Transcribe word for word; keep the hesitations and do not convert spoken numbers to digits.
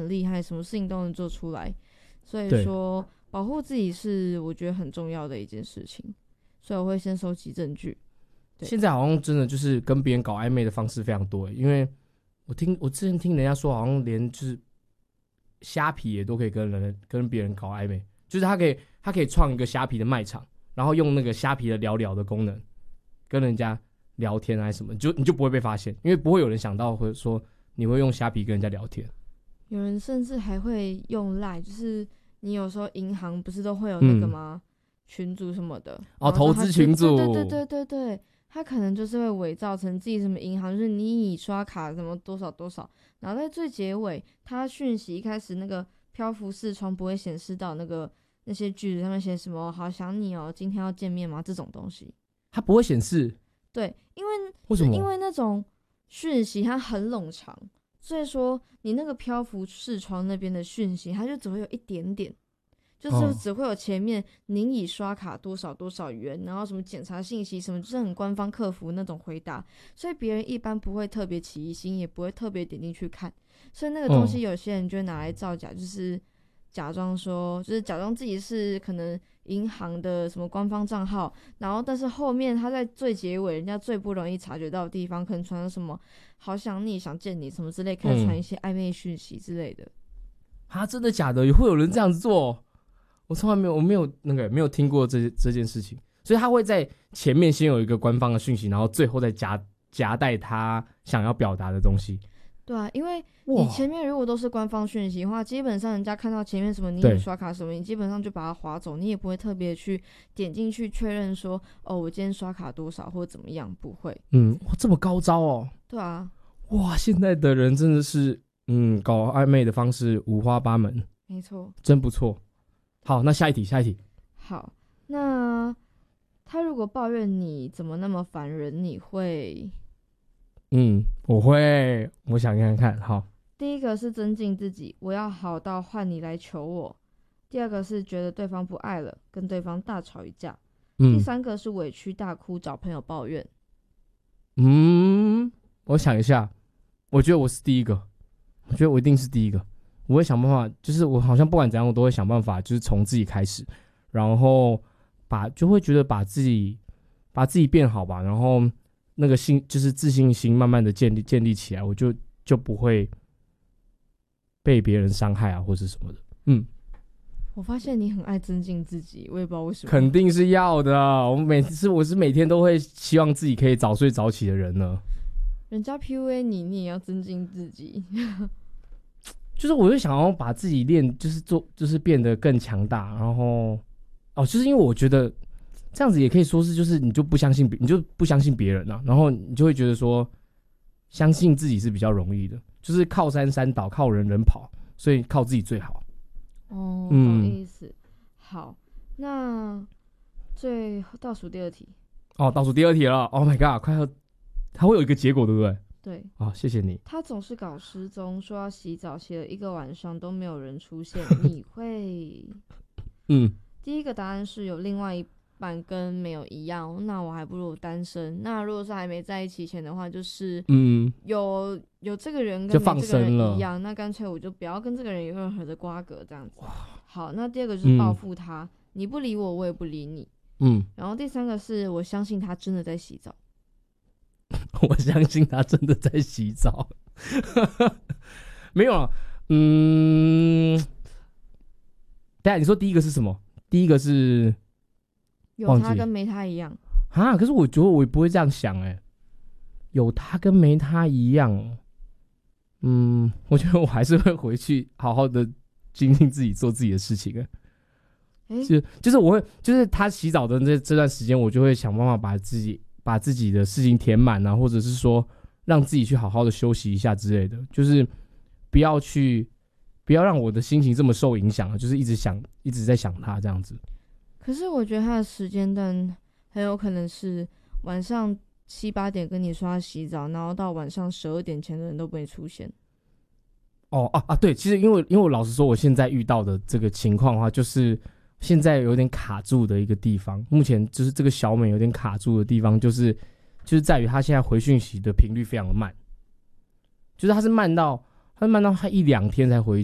很厉害，什么事情都能做出来。所以说保护自己是我觉得很重要的一件事情，所以我会先收集证据。 现在好像真的就是跟别人搞暧昧的方式非常多，因为我听我之前听人家说，好像连就是虾皮也都可以跟人跟别人搞暧昧，就是他可以他可以创一个虾皮的卖场，然后用那个虾皮的聊聊的功能跟人家聊天还是什么，就你就不会被发现，因为不会有人想到会说你会用虾皮跟人家聊天。 有人甚至还会用 LINE， 就是你有时候银行不是都会有那个吗？嗯、群组什么的哦，投资群组， 对对对对对，他可能就是会伪造成自己什么银行，就是你已刷卡什么多少多少，然后在最结尾，他讯息一开始那个漂浮视窗不会显示到那个那些句子上面写什么好想你哦，今天要见面吗？这种东西， 它不会显示。 对，因为为什么？ 因为那种讯息它很冗长。所以说，你那个漂浮视窗那边的讯息，它就只会有一点点，就是只会有前面您已刷卡多少多少元，然后什么检查信息什么，就是很官方客服那种回答，所以别人一般不会特别起疑心，也不会特别点进去看。所以那个东西有些人就会拿来造假，就是假装说，就是假装自己是可能银行的什么官方账号，然后但是后面他在最结尾，人家最不容易察觉到的地方，可能传什么好想你、想见你什么之类，开始传一些暧昧讯息之类的。 啊、嗯，真的假的？会有人这样子做？我从来没有，我没有那个没有听过这这件事情。所以他会在前面先有一个官方的讯息，然后最后再夹夹带他想要表达的东西。 对啊，因为你前面如果都是官方讯息的话，基本上人家看到前面什么你有刷卡什么，你基本上就把它划走，你也不会特别去点进去确认说，哦，我今天刷卡多少或者怎么样，不会。 嗯，哇，这么高招哦。 对啊。 哇，现在的人真的是，嗯，搞暧昧的方式五花八门。 没错。真不错。好，那下一题，下一题。 好，那他如果抱怨你怎么那么烦人，你会？ 嗯，我会，我想看看。好， 第一个是增进自己，我要好到换你来求我；第二个是觉得对方不爱了，跟对方大吵一架；嗯、第三个是委屈大哭找朋友抱怨。 嗯，我想一下，我觉得我是第一个，我觉得我一定是第一个。我会想办法，就是我好像不管怎样，我都会想办法，就是从自己开始，然后把就会觉得把自己把自己变好吧，然后。那个心就是自信心慢慢的建立建立起来，我就就不会被别人伤害啊或是什么的。嗯， 我发现你很爱增进自己，我也不知道为什么。 肯定是要的，我每次我是每天都会希望自己可以早睡早起的人呢。 人家 P U A 你，你也要增进自己。 就是我就想要把自己练，就是做，就是变得更强大，然后哦，就是因为我觉得。这样子也可以说是，就是你就不相信别，你就不相信别人啊，然后你就会觉得说，相信自己是比较容易的，就是靠山山倒，靠人人跑，所以靠自己最好。 哦，懂意思。嗯、好，那最倒数第二题。 哦，倒数第二题了 ，Oh my god， 快要，它会有一个结果，对不对？ 对。 啊、哦，谢谢你。 他总是搞失踪，说要洗澡，洗了一个晚上都没有人出现，你会？嗯。第一个答案是有另外一。版跟没有一样，那我还不如单身。那如果是还没在一起前的话，就是嗯，有有这个人跟没这个人一样，那干脆我就不要跟这个人有任何的瓜葛，这样子。好，那第二个就是报复他、嗯，你不理我，我也不理你。嗯，然后第三个是我相信他真的在洗澡。 我相信他真的在洗澡。没有啊，嗯，等一下你说第一个是什么？第一个是。 有他跟没他一样啊，可是我觉得我也不会这样想哎、欸，有他跟没他一样，嗯，我觉得我还是会回去好好的精进自己，做自己的事情哎、欸，就就是我会，就是他洗澡的这这段时间，我就会想办法把自己把自己的事情填满啊，或者是说让自己去好好的休息一下之类的，就是不要去不要让我的心情这么受影响，就是一直想一直在想他这样子。 可是我觉得他的时间段很有可能是晚上七八点跟你说他洗澡，然后到晚上十二点前的人都不会出现。 哦啊啊，对，其实因为因为我老实说，我现在遇到的这个情况的话，就是现在有点卡住的一个地方。目前就是这个小美有点卡住的地方，就是就是在于她现在回讯息的频率非常的慢，就是她是慢到她是慢到她一两天才回